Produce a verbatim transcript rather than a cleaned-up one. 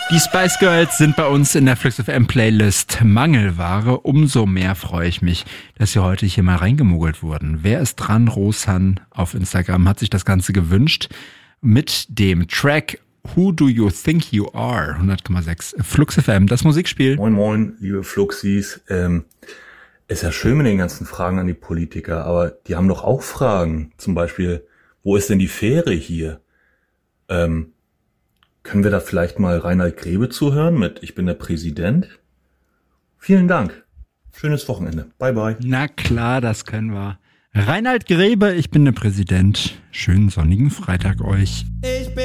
Die Spice Girls sind bei uns in der Flux F M Playlist Mangelware. Umso mehr freue ich mich, dass sie heute hier mal reingemogelt wurden. Wer ist dran? Rosan auf Instagram hat sich das Ganze gewünscht mit dem Track Who Do You Think You Are? hundert Komma sechs Flux F M, das Musikspiel. Moin moin, liebe Fluxis. Ähm, ist ja schön mit den ganzen Fragen an die Politiker, aber die haben doch auch Fragen. Zum Beispiel, wo ist denn die Fähre hier? Ähm, Können wir da vielleicht mal Reinhard Grebe zuhören mit Ich bin der Präsident? Vielen Dank. Schönes Wochenende. Bye, bye. Na klar, das können wir. Reinhard Grebe, ich bin der Präsident. Schönen sonnigen Freitag euch. Ich bin